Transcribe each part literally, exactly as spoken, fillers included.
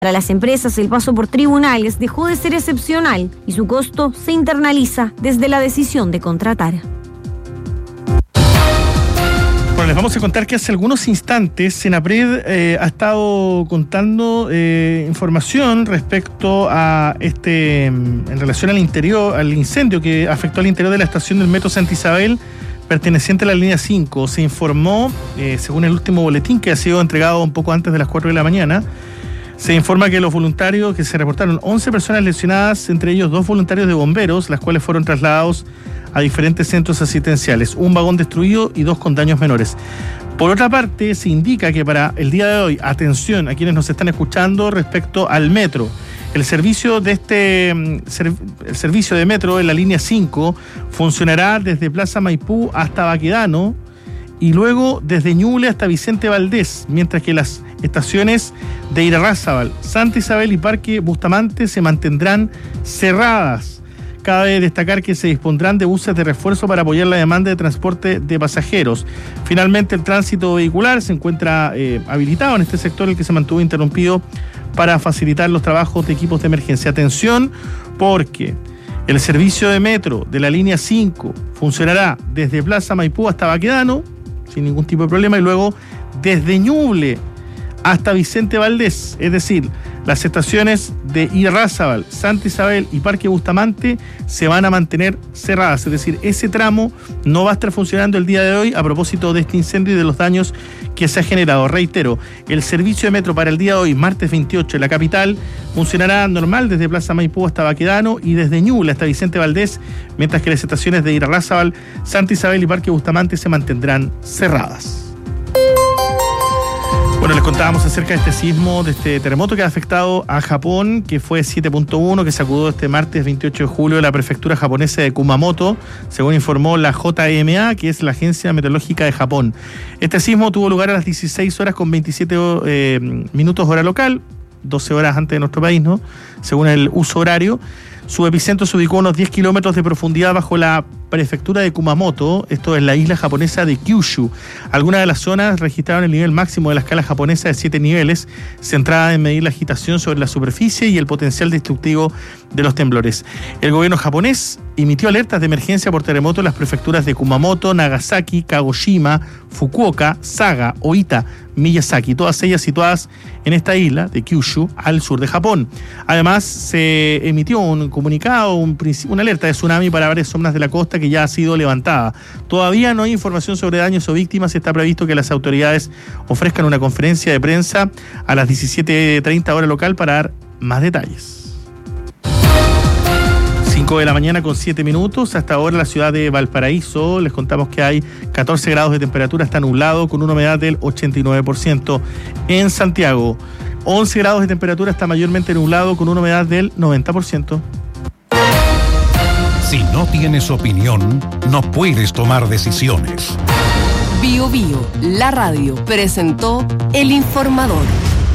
Para las empresas, el paso por tribunales dejó de ser excepcional y su costo se internaliza desde la decisión de contratar. Bueno, les vamos a contar que hace algunos instantes Senapred eh, ha estado contando eh, información respecto a este, en relación al interior, al incendio que afectó al interior de la estación del Metro Santa Isabel, perteneciente a la línea cinco. Se informó, eh, según el último boletín que ha sido entregado un poco antes de las cuatro de la mañana, se informa que los voluntarios, que se reportaron once personas lesionadas, entre ellos dos voluntarios de bomberos, las cuales fueron trasladados a diferentes centros asistenciales, un vagón destruido y dos con daños menores. Por otra parte, se indica que para el día de hoy, atención a quienes nos están escuchando respecto al metro, el servicio de este el servicio de metro en la línea cinco funcionará desde Plaza Maipú hasta Baquedano y luego desde Ñuble hasta Vicente Valdés, mientras que las estaciones de Irarrázaval, Santa Isabel y Parque Bustamante se mantendrán cerradas. Cabe destacar que se dispondrán de buses de refuerzo para apoyar la demanda de transporte de pasajeros. Finalmente, el tránsito vehicular se encuentra eh, habilitado en este sector, el que se mantuvo interrumpido para facilitar los trabajos de equipos de emergencia. Atención, porque el servicio de metro de la línea cinco funcionará desde Plaza Maipú hasta Baquedano, sin ningún tipo de problema, y luego desde Ñuble hasta Vicente Valdés, es decir, las estaciones de Irarrázaval, Santa Isabel y Parque Bustamante se van a mantener cerradas, es decir, ese tramo no va a estar funcionando el día de hoy a propósito de este incendio y de los daños que se ha generado. Reitero, el servicio de metro para el día de hoy, martes veintiocho, en la capital, funcionará normal desde Plaza Maipú hasta Baquedano y desde Ñuble hasta Vicente Valdés, mientras que las estaciones de Irarrázaval, Santa Isabel y Parque Bustamante se mantendrán cerradas. Bueno, les contábamos acerca de este sismo, de este terremoto que ha afectado a Japón, que fue siete punto uno, que sacudió este martes veintiocho de julio de la prefectura japonesa de Kumamoto, según informó la J M A, que es la Agencia Meteorológica de Japón. Este sismo tuvo lugar a las dieciséis horas con veintisiete eh, minutos hora local, doce horas antes de nuestro país, ¿no? Según el uso horario. Su epicentro se ubicó a unos diez kilómetros de profundidad bajo la prefectura de Kumamoto, esto es la isla japonesa de Kyushu. Algunas de las zonas registraron el nivel máximo de la escala japonesa de siete niveles, centrada en medir la agitación sobre la superficie y el potencial destructivo de los temblores. El gobierno japonés emitió alertas de emergencia por terremoto en las prefecturas de Kumamoto, Nagasaki, Kagoshima, Fukuoka, Saga, Oita, Miyazaki, todas ellas situadas en esta isla de Kyushu, al sur de Japón. Además, se emitió un comunicado, un, una alerta de tsunami para varias zonas de la costa que ya ha sido levantada. Todavía no hay información sobre daños o víctimas. Está previsto que las autoridades ofrezcan una conferencia de prensa a las diecisiete treinta hora local para dar más detalles. cinco de la mañana con siete minutos. Hasta ahora la ciudad de Valparaíso, les contamos que hay catorce grados de temperatura, está nublado con una humedad del ochenta y nueve por ciento. En Santiago, once grados de temperatura, está mayormente nublado con una humedad del noventa por ciento. Si no tienes opinión, no puedes tomar decisiones. Bio Bio, la radio, presentó El Informador.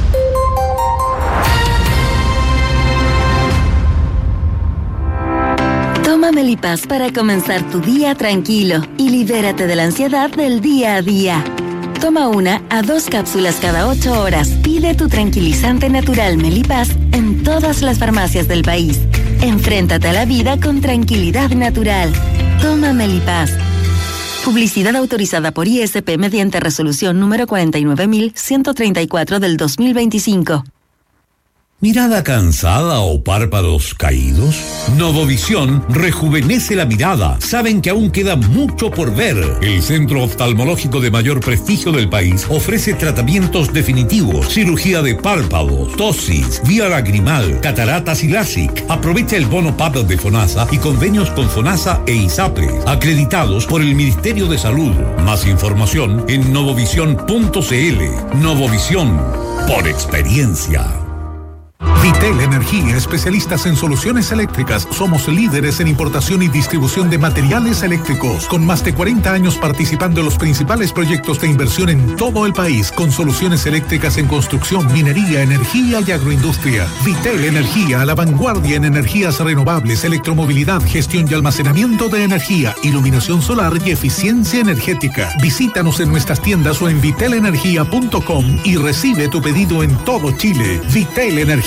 Toma Melipaz para comenzar tu día tranquilo y libérate de la ansiedad del día a día. Toma una a dos cápsulas cada ocho horas. Pide tu tranquilizante natural Melipaz en todas las farmacias del país. Enfréntate a la vida con tranquilidad natural. Toma Melipaz. Publicidad autorizada por I S P mediante resolución número cuarenta y nueve mil ciento treinta y cuatro del dos mil veinticinco. ¿Mirada cansada o párpados caídos? Novovisión rejuvenece la mirada. Saben que aún queda mucho por ver. El centro oftalmológico de mayor prestigio del país ofrece tratamientos definitivos, cirugía de párpados, tosis, vía lagrimal, cataratas y LASIK. Aprovecha el bono P A P de FONASA y convenios con FONASA e ISAPRE, acreditados por el Ministerio de Salud. Más información en novovisión punto c l. Novovisión, por experiencia. Vitel Energía, especialistas en soluciones eléctricas. Somos líderes en importación y distribución de materiales eléctricos, con más de cuarenta años participando en los principales proyectos de inversión en todo el país, con soluciones eléctricas en construcción, minería, energía y agroindustria. Vitel Energía, a la vanguardia en energías renovables, electromovilidad, gestión y almacenamiento de energía, iluminación solar y eficiencia energética. Visítanos en nuestras tiendas o en vitel energía punto com y recibe tu pedido en todo Chile. Vitel Energía.